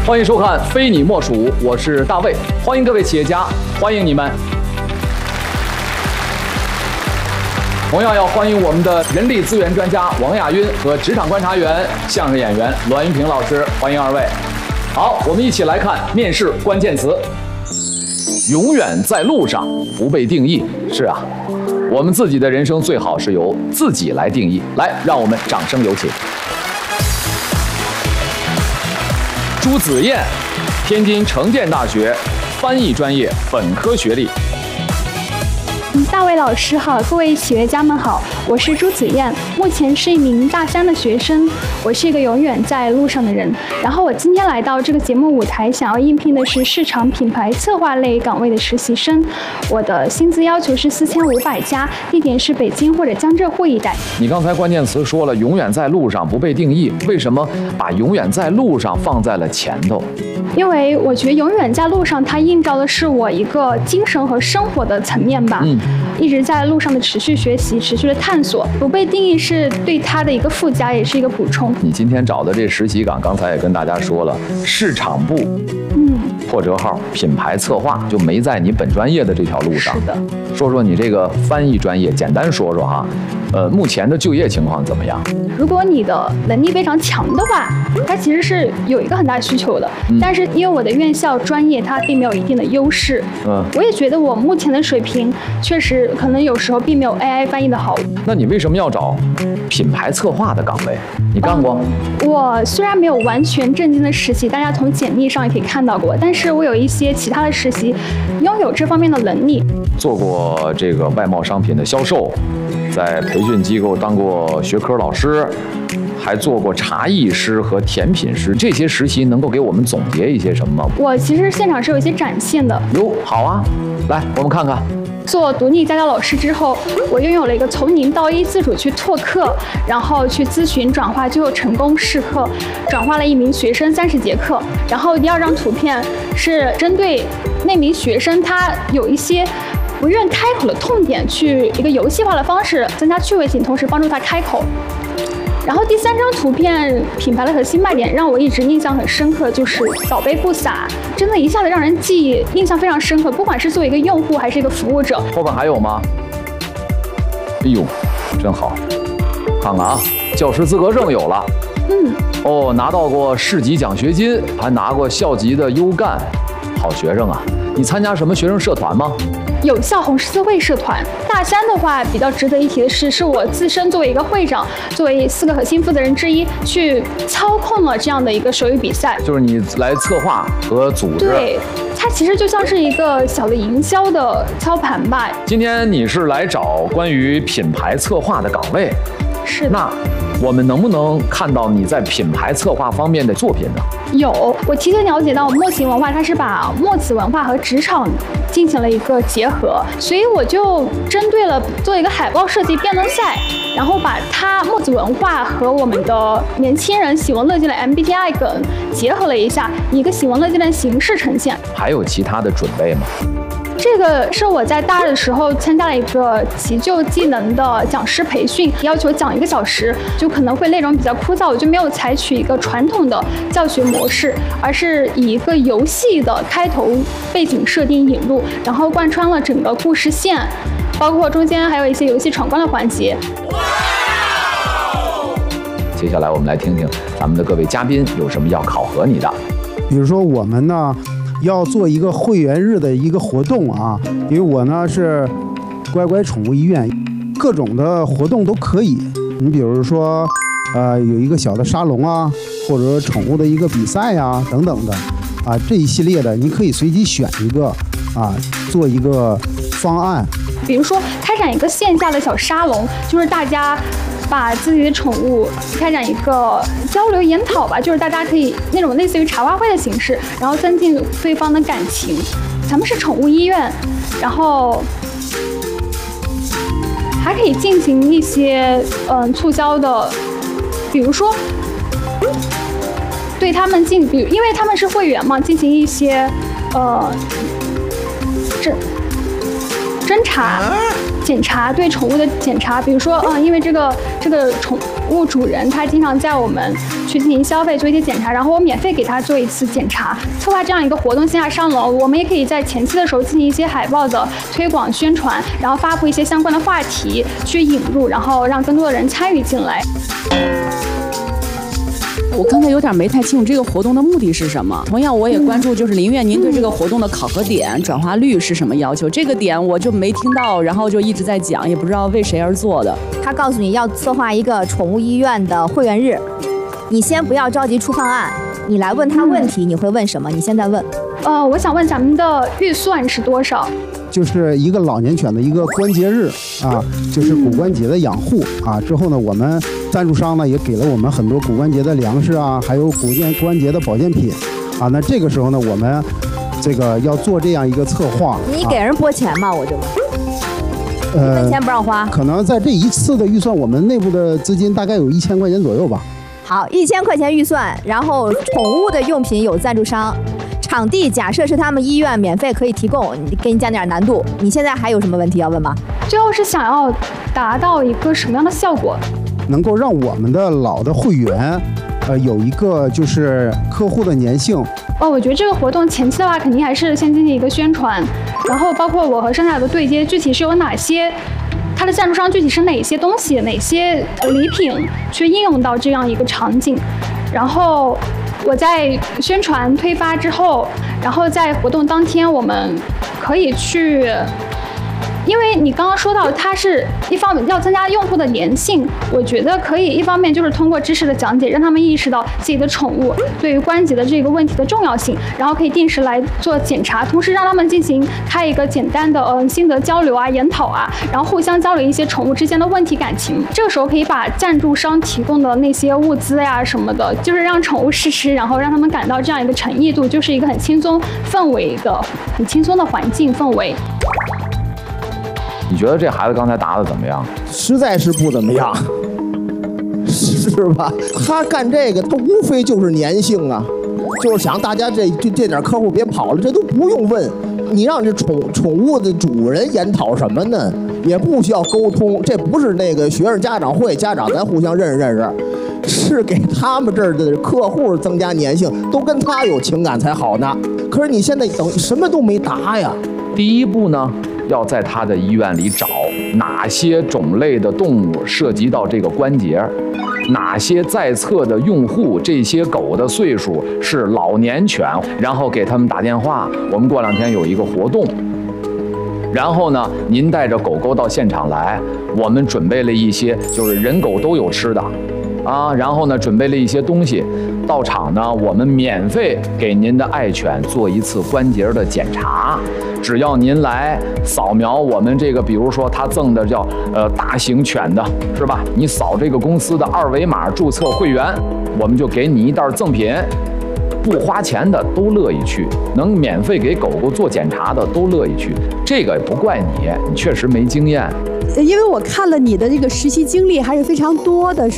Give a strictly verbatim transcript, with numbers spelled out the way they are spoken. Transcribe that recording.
欢迎收看《非你莫属》，我是大卫，欢迎各位企业家，欢迎你们。同样要欢迎我们的人力资源专家王亚晕和职场观察员、相声演员栾云平老师，欢迎二位。好，我们一起来看面试关键词。永远在路上，不被定义。是啊，我们自己的人生最好是由自己来定义。来，让我们掌声有请。朱子燕，天津城建大学翻译专业本科学历。 大卫老师好，各位企业家们好，我是朱子燕，目前是一名大三的学生，我是一个永远在路上的人。然后我今天来到这个节目舞台，想要应聘的是市场品牌策划类岗位的实习生。我的薪资要求是四千五百加，地点是北京或者江浙沪一带。 你刚才关键词说了永远在路上，不被定义，为什么把永远在路上放在了前头？ 因为我觉得永远在路上，它映照的是我一个精神和生活的层面吧。嗯，一直在路上的持续学习、持续的探索，不被定义是对它的一个附加，也是一个补充。 你今天找的这实习岗，刚才也跟大家说了，市场部，嗯，破折号品牌策划，就没在你本专业的这条路上。 是的， 说说你这个翻译专业，简单说说哈，呃，目前的就业情况怎么样？ 如果你的能力非常强的话，它其实是有一个很大需求的，嗯、但是因为我的院校专业它并没有一定的优势，嗯，我也觉得我目前的水平确实可能有时候并没有 A I 翻译的好。 那你为什么要找品牌策划的岗位？你干过？ 嗯、我虽然没有完全正经的实习，大家从简历上也可以看到过，但是我有一些其他的实习，拥有这方面的能力。 做过这个外贸商品的销售，在培训机构当过学科老师，还做过茶艺师和甜品师。这些实习能够给我们总结一些什么吗？ 我其实现场是有一些展现的。 哟，好啊，来我们看看。 做独立家教老师之后，我拥有了一个从零到一自主去拓课，然后去咨询转化，最后成功试课，转化了一名学生三十节课。然后第二张图片是针对那名学生，他有一些不愿开口的痛点，去一个游戏化的方式增加趣味性，同时帮助他开口。然后第三张图片，品牌的核心卖点让我一直印象很深刻，就是倒杯不洒，真的一下子让人记忆印象非常深刻，不管是作为一个用户还是一个服务者。 后边还有吗？哎呦，真好，看看啊，教师资格证有了，嗯，哦，拿到过市级奖学金，还拿过校级的优干，好学生啊！你参加什么学生社团吗？ 有校红十字会社团。大三的话，比较值得一提的是，是我自身作为一个会长，作为四个核心负责人之一，去操控了这样的一个手语比赛。 就是你来策划和组织。 对，它其实就像是一个小的营销的操盘吧。 今天你是来找关于品牌策划的岗位。 是的。 那我们能不能看到你在品牌策划方面的作品呢？ 有，我提前了解到墨子文化，它是把墨子文化和职场进行了一个结合，所以我就针对了做一个海报设计辩论赛，然后把它墨子文化和我们的年轻人喜闻乐见的 M B T I 梗结合了一下，以一个喜闻乐见的形式呈现。 还有其他的准备吗？ 这个是我在大二的时候参加了一个急救技能的讲师培训，要求讲一个小时，就可能会内容比较枯燥，我就没有采取一个传统的教学模式，而是以一个游戏的开头背景设定引入，然后贯穿了整个故事线，包括中间还有一些游戏闯关的环节。 接下来我们来听听咱们的各位嘉宾有什么要考核你的。 比如说我们呢要做一个会员日的一个活动啊，因为我呢是乖乖宠物医院，各种的活动都可以。你比如说，呃，有一个小的沙龙啊，或者宠物的一个比赛呀、啊，等等的，啊，这一系列的你可以随机选一个啊，做一个方案。 比如说开展一个线下的小沙龙，就是大家把自己的宠物开展一个交流研讨吧，就是大家可以那种类似于茶话会的形式，然后增进对方的感情。咱们是宠物医院，然后还可以进行一些嗯促销的，比如说对他们进，比如因为他们是会员嘛，进行一些呃侦侦查。检查对宠物的检查，比如说，嗯，因为这个这个宠物主人他经常在我们去去进行消费，做一些检查，然后我免费给他做一次检查。策划这样一个活动，线下上楼，我们也可以在前期的时候进行一些海报的推广宣传，然后发布一些相关的话题去引入，然后让更多的人参与进来。 我刚才有点没太清楚这个活动的目的是什么。同样，我也关注就是林院您对这个活动的考核点、转化率是什么要求？这个点我就没听到，然后就一直在讲，也不知道为谁而做的。 他告诉你要策划一个宠物医院的会员日，你先不要着急出方案，你来问他问题，你会问什么？你现在问。 呃，我想问咱们的预算是多少？ 就是一个老年犬的一个关节日啊，就是骨关节的养护啊。之后呢，我们赞助商呢也给了我们很多骨关节的粮食啊，还有骨健关节的保健品啊。那这个时候呢，我们这个要做这样一个策划。 你给人拨钱吗？我就问。 呃， 分钱不让花。 可能在这一次的预算，我们内部的资金大概有一千块钱左右吧。 好，一千块钱预算，然后宠物的用品有赞助商。场地假设是他们医院免费可以提供，你给你加点难度。你现在还有什么问题要问吗？ 最后是想要达到一个什么样的效果？ 能够让我们的老的会员，呃，有一个就是客户的粘性。 哦，我觉得这个活动前期的话，肯定还是先进行一个宣传，然后包括我和生态的对接，具体是有哪些，它的赞助商具体是哪些东西，哪些礼品去应用到这样一个场景，然后。我在宣传推发之后，然后在活动当天，我们可以去，因为你刚刚说到它是一方面要增加用户的粘性，我觉得可以一方面就是通过知识的讲解，让他们意识到自己的宠物对于关节的这个问题的重要性，然后可以定时来做检查，同时让他们进行开一个简单的嗯心得交流啊、研讨啊，然后互相交流一些宠物之间的问题感情。这个时候可以把赞助商提供的那些物资呀什么的，就是让宠物试吃，然后让他们感到这样一个诚意度，就是一个很轻松氛围的、很轻松的环境氛围。 你觉得这孩子刚才答的怎么样？ 实在是不怎么样，是吧？他干这个，他无非就是粘性啊，就是想大家这这这点客户别跑了，这都不用问。你让这宠宠物的主人研讨什么呢？也不需要沟通，这不是那个学生家长会，家长咱互相认识认识，是给他们这儿的客户增加粘性，都跟他有情感才好呢。可是你现在等什么都没答呀。 第一步呢？要在他的医院里找哪些种类的动物涉及到这个关节，哪些在册的用户，这些狗的岁数是老年犬，然后给他们打电话，我们过两天有一个活动，然后呢，您带着狗狗到现场来，我们准备了一些，就是人狗都有吃的啊，然后呢，准备了一些东西，到场呢，我们免费给您的爱犬做一次关节的检查。只要您来扫描我们这个，比如说他赠的叫呃大型犬的，是吧？你扫这个公司的二维码注册会员，我们就给你一袋赠品，不花钱的都乐意去，能免费给狗狗做检查的都乐意去。这个也不怪你，你确实没经验。 因为我看了你的这个实习经历还是非常多的。